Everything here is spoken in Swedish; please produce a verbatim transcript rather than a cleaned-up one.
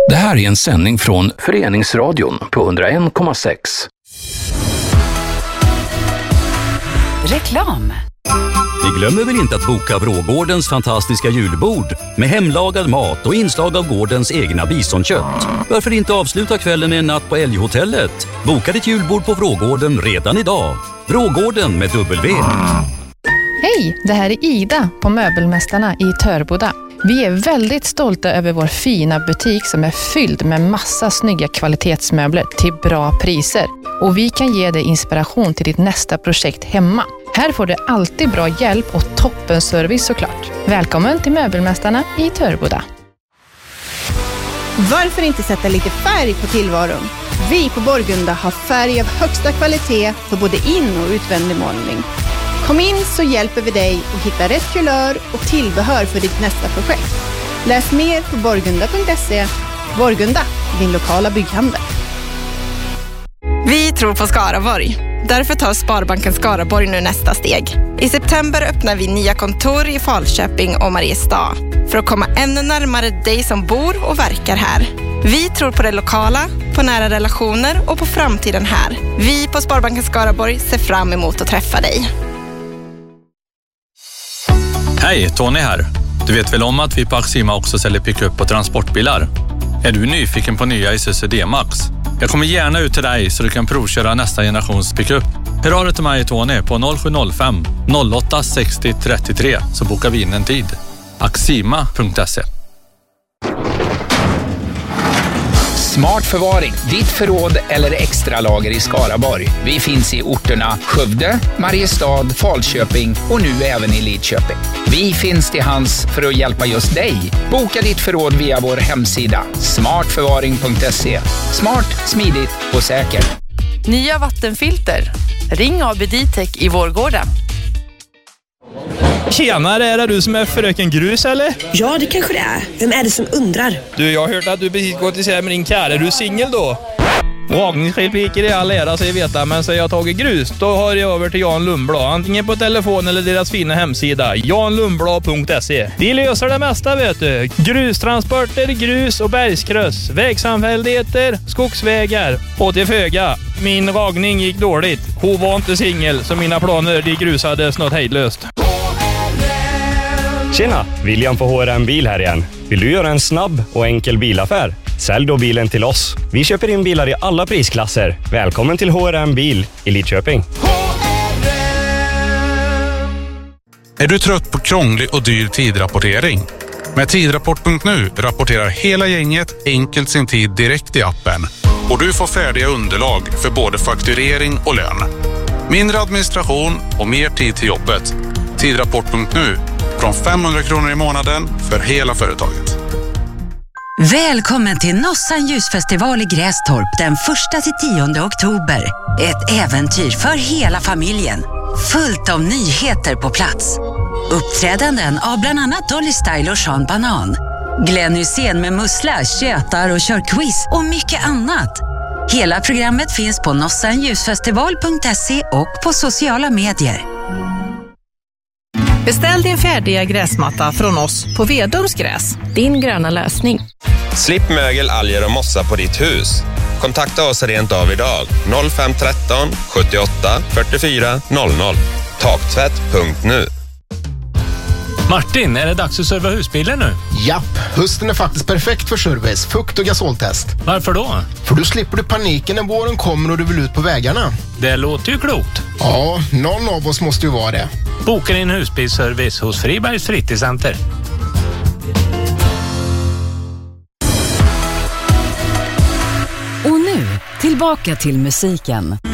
Det här är en sändning från Föreningsradion på hundraen komma sex. Reklam. Vi glömmer väl inte att boka Vrågårdens fantastiska julbord med hemlagad mat och inslag av gårdens egna bisonkött. Varför inte avsluta kvällen med en natt på Älghotellet? Boka ditt julbord på Vrågården redan idag. Vrågården med W. Hej, det här är Ida på Möbelmästarna i Törboda. Vi är väldigt stolta över vår fina butik som är fylld med massa snygga kvalitetsmöbler till bra priser. Och vi kan ge dig inspiration till ditt nästa projekt hemma. Här får du alltid bra hjälp och toppenservice såklart. Välkommen till Möbelmästarna i Törboda. Varför inte sätta lite färg på tillvaron? Vi på Borgunda har färg av högsta kvalitet för både in- och utvändig målning. Kom in så hjälper vi dig att hitta rätt kulör och tillbehör för ditt nästa projekt. Läs mer på borgunda punkt se. Borgunda, din lokala bygghandel. Vi tror på Skaraborg. Därför tar Sparbanken Skaraborg nu nästa steg. I september öppnar vi nya kontor i Falköping och Mariestad för att komma ännu närmare dig som bor och verkar här. Vi tror på det lokala, på nära relationer och på framtiden här. Vi på Sparbanken Skaraborg ser fram emot att träffa dig. Hej, Tony här. Du vet väl om att vi på Axima också säljer pick-up och transportbilar? Är du nyfiken på nya Isuzu D-Max? Jag kommer gärna ut till dig så du kan provköra nästa generations pick-up. Hör av dig till mig, Tony, på noll sju noll fem noll åtta sextio trettiotre så bokar vi in en tid. Axima punkt se. Smart förvaring, ditt förråd eller extra lager i Skaraborg. Vi finns i orterna Skövde, Mariestad, Falköping och nu även i Lidköping. Vi finns till hands för att hjälpa just dig. Boka ditt förråd via vår hemsida smart förvaring punkt se. Smart, smidigt och säkert. Nya vattenfilter. Ring A B D-Tech i Vårgårda. Tjenare, är det du som är fröken Grus eller? Ja, det kanske det är. Vem är det som undrar? Du, jag har hört att du precis gått isär med din kär. Är du singel då? Ragningsrepliker i all ära, så jag vet, men så jag har tagit grus, då har jag över till Jan Lundblad. Antingen på telefon eller deras fina hemsida jan lundblad punkt se. De löser det mesta, vet du. Grustransporter, grus och bergskryss, vägsamfälligheter, skogsvägar och till föga. Min ragning gick dåligt. Hon var inte singel, så mina planer de grusades något hejdlöst. Tjena, William på H R M Bil här igen. Vill du göra en snabb och enkel bilaffär? Sälj då bilen till oss. Vi köper in bilar i alla prisklasser. Välkommen till H R M Bil i Lidköping. Är du trött på krånglig och dyr tidrapportering? Med tidrapport punkt nu rapporterar hela gänget enkelt sin tid direkt i appen. Och du får färdiga underlag för både fakturering och lön. Mindre administration och mer tid till jobbet. Tidrapport punkt nu. Från femhundra kronor i månaden för hela företaget. Välkommen till Nossan ljusfestival i Grästorp den första till tionde oktober. Ett äventyr för hela familjen. Fullt av nyheter på plats. Uppträdanden av bland annat Dolly Style och Sean Banan. Glenn Hussein med mussla, tjötar och kör quiz och mycket annat. Hela programmet finns på nossan ljusfestival punkt se och på sociala medier. Beställ din färdiga gräsmatta från oss på Vedums gräs. Din gröna lösning. Slipp mögel, alger och mossa på ditt hus. Kontakta oss rent av idag. noll fem ett tre sjuttioåtta fyrtiofyra noll noll. Taktvätt punkt nu. Martin, är det dags att serva husbilen nu? Japp, hösten är faktiskt perfekt för service, fukt och gasoltest. Varför då? För då slipper du paniken när våren kommer och du vill ut på vägarna. Det låter ju klokt. Ja, någon av oss måste ju vara det. Boka din husbilsservice hos Fribergs fritidscenter. Och nu, tillbaka till musiken.